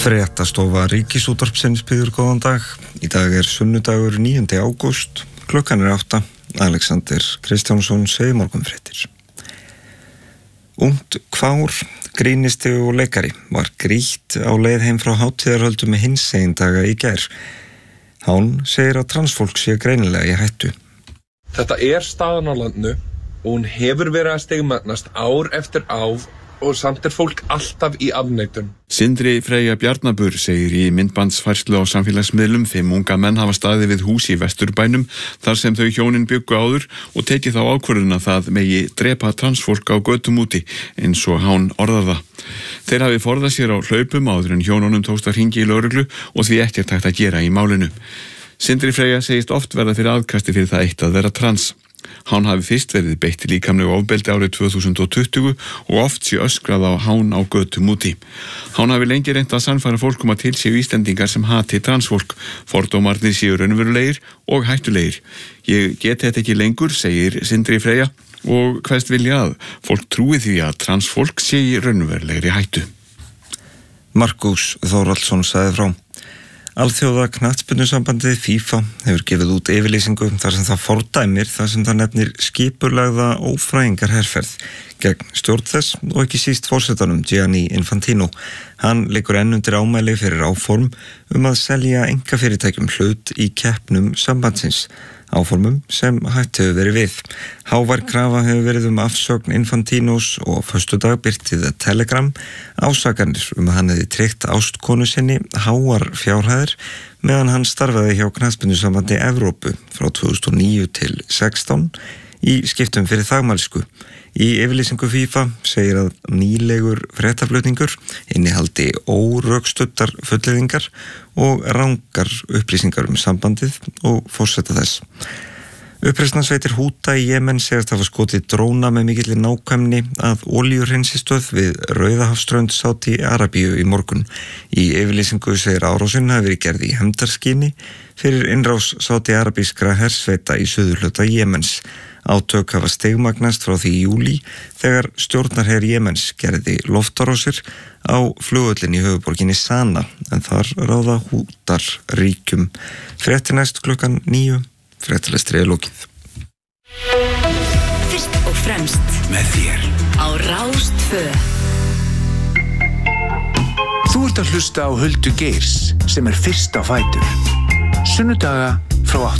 Fréttastofa Ríkisútvarpsins býður góðan dag. Í dag sunnudagur 9. ágúst, klukkan 8. Alexander Kristjánsson segir morgunfréttir. Ungt kvár, grínisti og leikari var grýtt á leið heim frá hátíðarhöldum með hinsegin daga í gær. Hann segir að transfólk sé greinilega í hættu. Þetta staðan á landinu og hún hefur verið að stigmagnast ár eftir ár og samt fólk alltaf í afneitun. Sindri Freyja Bjarnabur segir í myndbandsfærslu á samfélagsmiðlum 5 unga menn hafa staðið við hús í Vesturbænum þar sem þau hjónin bjuggu áður og tekið þá ákvörðun að það megi drepa transfólk á götum úti eins og hann orðar það. Þeir hafi forðað sér á hlaupum áður en hjónunum tókst að hringja í lögreglu og því ekkert hægt að gera í málinu. Sindri Freyja segist oft verða fyrir aðkasti fyrir það eitt að vera trans. Hann hafi fyrst verið beitt líkamlegu ofbeldi árið 2020 og oft sé öskrað á hann á götum úti. Hann hafi lengi reynt að sannfæra fólk að til séu Íslendingar sem hati transfólk. Fordómarnir séu raunverulegir og hættulegir. Ég get þetta ekki lengur, segir Sindri Freyja, og hverst vilja að fólk trúi því að transfólk sé í raunverulegri hættu. Markus Þórhallsson sagði frá. Alþjóða knattspyrnusambandið FIFA hefur gefið út yfirlýsingu þar sem það fordæmir þar sem það nefnir skipulagða ófrægingarherferð gegn stjórn þess og ekki síst forsetanum Gianni Infantino. Hann leikur enn undir ámæli fyrir áform að selja einkafyrirtækjum hlut í keppnum sambandsins. Áformum sem hætt hefur verið við. Hávær krafa hefur verið afsögn Infantinos og á föstudag birti The Telegram ásakanir að hann hefði tryggt ástkonu sinni háar fjárhæðir meðan hann starfaði hjá knattspyrnusambandi Evrópu frá 2009 til 16 í skiptum fyrir þagmælsku. Í yfirlýsingu FIFA segir að nýlegur fréttaflutningur innihaldi órökstuddar fullyrðingar og rangar upplýsingar sambandið og forseta þess. Uppreisnarsveitir Húta í Jemen segast hafa skotið dróna með mikilli nákvæmni að olíuhreinsistöð við Rauðahafsströnd Sádi Arabíu í morgun. Í yfirlýsingu segir árásin hafi verið gerð í hefndarskyni fyrir innrás Sádi Arabískra hersveita í suðurhluta Jemens. Átök hafa stigmagnast frá því í júlí þegar stjórnarher Jemens gerði loftárásir á flugvöllin í höfuðborginni Sana en þar ráða Hútar ríkjum. Fréttir næst klukkan 9, fréttalestri lokið. Fyrst og fremst með þér á Rás 2. Þú ert að hlusta á Huldu Geirs sem fyrst á fætur. Sunnudaga frá 8.